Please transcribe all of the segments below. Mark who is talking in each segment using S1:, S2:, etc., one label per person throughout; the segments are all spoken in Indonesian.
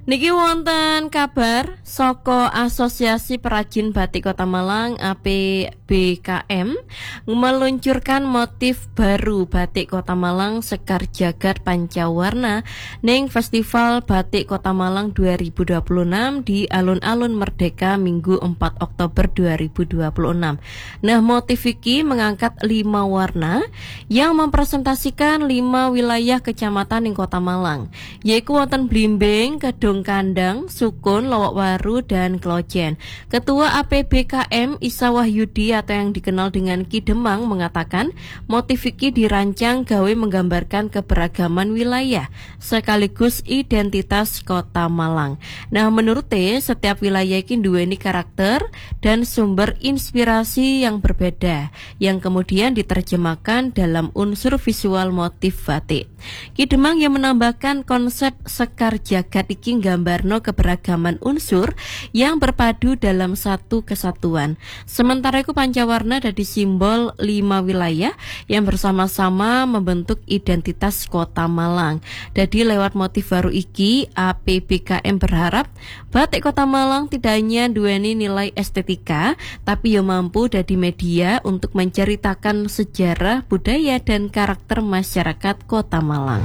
S1: Niki wonten kabar soko Asosiasi Perajin Batik Kota Malang (APBKM) meluncurkan motif baru batik Kota Malang Sekar Jagad Pancawarna ning Festival Batik Kota Malang 2026 di Alun-Alun Merdeka Minggu 4 Oktober 2026. Nah, motif iki mengangkat 5 warna yang mempresentasikan 5 wilayah kecamatan ning Kota Malang, yaitu wonten Blimbing, Kedung Kandang, Sukun, Lowok Waru, dan Klojen. Ketua APBKM Isa Wahyudi atau yang dikenal dengan Ki Demang mengatakan motif iki dirancang gawe menggambarkan keberagaman wilayah sekaligus identitas Kota Malang. Nah, menurutnya setiap wilayah iki duweni karakter dan sumber inspirasi yang berbeda yang kemudian diterjemahkan dalam unsur visual motif batik. Ki Demang yang menambahkan konsep Sekar Jagad iki gambarno keberagaman unsur yang berpadu dalam satu kesatuan. Sementara itu Pancawarna dadi simbol 5 wilayah yang bersama-sama membentuk identitas Kota Malang. Jadi lewat motif baru iki APBKM berharap batik Kota Malang tidak hanya duweni nilai estetika, tapi yo mampu dadi media untuk menceritakan sejarah, budaya, dan karakter masyarakat Kota Malang.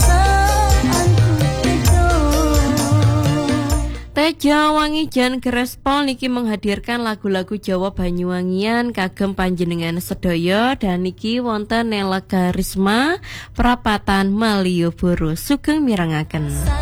S1: Teja Wangi Jan Gerespol niki menghadirkan lagu-lagu Jawa Banyuwangian kagem panjenengan sedaya, dan niki wonten Nela Karisma Prapatan Malioboro. Sugeng mirengaken.